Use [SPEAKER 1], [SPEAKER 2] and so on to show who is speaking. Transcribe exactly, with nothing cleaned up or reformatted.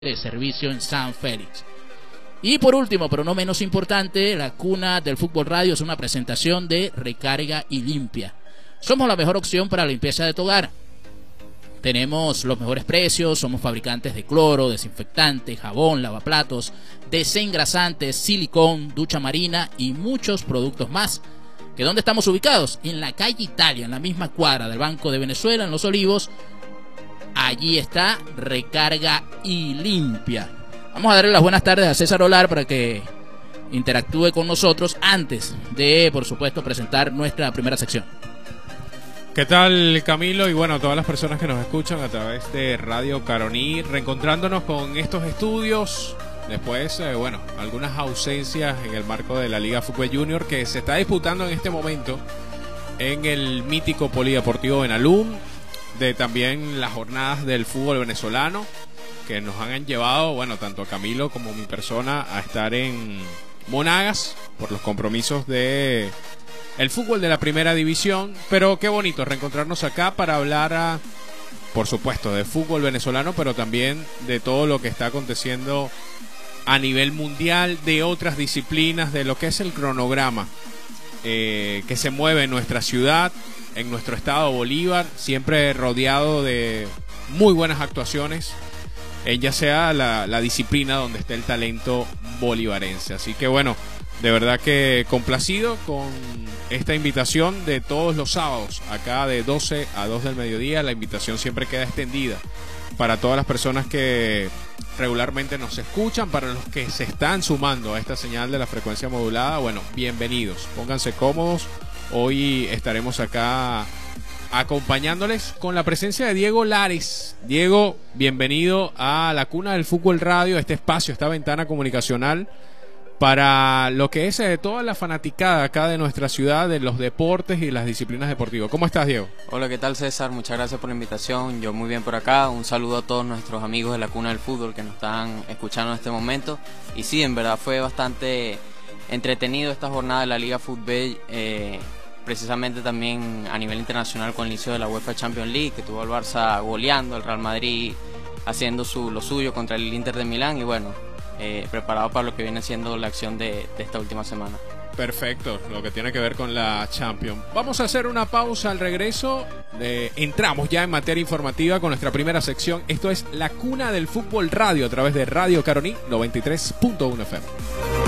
[SPEAKER 1] de servicio en San Félix. Y por último, pero no menos importante, la cuna del fútbol radio es una presentación de Recarga y Limpia. Somos la mejor opción para la limpieza de tu hogar. Tenemos los mejores precios, somos fabricantes de cloro, desinfectante, jabón, lavaplatos, desengrasantes, silicón, ducha marina y muchos productos más. ¿Que dónde estamos ubicados? En la calle Italia, en la misma cuadra del Banco de Venezuela, en Los Olivos. Allí está Recarga y Limpia. Vamos a darle las buenas tardes a César Olar para que interactúe con nosotros antes de, por supuesto, presentar nuestra primera sección.
[SPEAKER 2] ¿Qué tal, Camilo? Y bueno, todas las personas que nos escuchan a través de Radio Caroní, reencontrándonos con estos estudios. Después, eh, bueno, algunas ausencias en el marco de la Liga Fútbol Junior que se está disputando en este momento en el mítico Polideportivo Benalum, de también las jornadas del fútbol venezolano que nos han llevado, bueno, tanto a Camilo como a mi persona a estar en Monagas por los compromisos de el fútbol de la primera división. Pero qué bonito reencontrarnos acá para hablar, a, por supuesto, de fútbol venezolano, pero también de todo lo que está aconteciendo a nivel mundial, de otras disciplinas, de lo que es el cronograma eh, que se mueve en nuestra ciudad, en nuestro estado Bolívar, siempre rodeado de muy buenas actuaciones, en ya sea la, la disciplina donde esté el talento bolivarense. Así que bueno, de verdad que complacido con esta invitación de todos los sábados, acá de doce a dos del mediodía. La invitación siempre queda extendida para todas las personas que regularmente nos escuchan, para los que se están sumando a esta señal de la frecuencia modulada. Bueno, bienvenidos, pónganse cómodos. Hoy estaremos acá acompañándoles con la presencia de Diego Lares. Diego, bienvenido a la cuna del fútbol radio, este espacio, esta ventana comunicacional para lo que es eh, toda la fanaticada acá de nuestra ciudad, de los deportes y las disciplinas deportivas. ¿Cómo estás, Diego?
[SPEAKER 3] Hola, ¿qué tal, César? Muchas gracias por la invitación. Yo muy bien por acá. Un saludo a todos nuestros amigos de la cuna del fútbol que nos están escuchando en este momento. Y sí, en verdad fue bastante entretenido esta jornada de la Liga Fútbol, eh, precisamente también a nivel internacional con el inicio de la UEFA Champions League, que tuvo al Barça goleando, el Real Madrid haciendo su, lo suyo contra el Inter de Milán y bueno, eh, preparado para lo que viene siendo la acción de, de esta última semana.
[SPEAKER 2] Perfecto, lo que tiene que ver con la Champions. Vamos a hacer una pausa al regreso. De, entramos ya en materia informativa con nuestra primera sección. Esto es La Cuna del Fútbol Radio a través de Radio Caroní noventa y tres punto uno F M.